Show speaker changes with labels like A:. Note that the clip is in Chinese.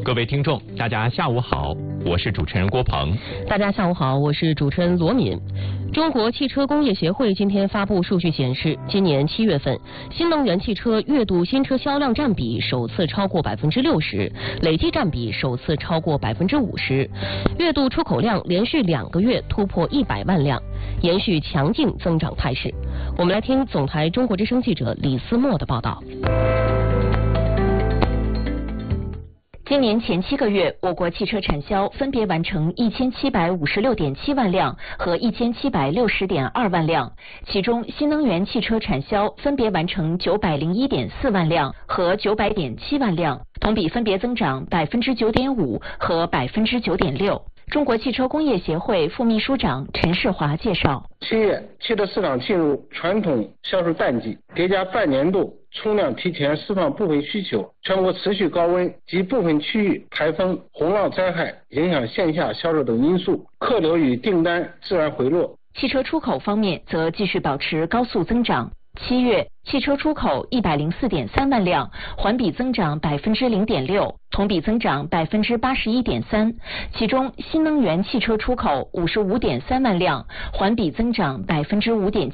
A: 各位听众，大家下午好，我是主持人郭鹏。
B: 大家下午好，我是主持人罗敏。中国汽车工业协会今天发布数据显示，今年7月份，新能源汽车月度新车销量占比首次超过60%，累计占比首次超过50%，月度出口量连续2个月突破100万辆，延续强劲增长态势。我们来听总台中国之声记者李思墨的报道。
C: 今年前7个月，我国汽车产销分别完成1756.7万辆和1760.2万辆，其中新能源汽车产销分别完成901.4万辆和900.7万辆，同比分别增长9.5%和9.6%。中国汽车工业协会副秘书长陈世华介绍
D: ，7月汽车市场进入传统销售淡季，叠加半年度冲量提前释放部分需求，全国持续高温及部分区域台风、洪涝灾害影响线下销售等因素，客流与订单自然回落。
C: 汽车出口方面则继续保持高速增长。7月汽车出口104.3万辆，环比增长0.6%，同比增长81.3%。其中新能源汽车出口55.3万辆，环比增长5.7%。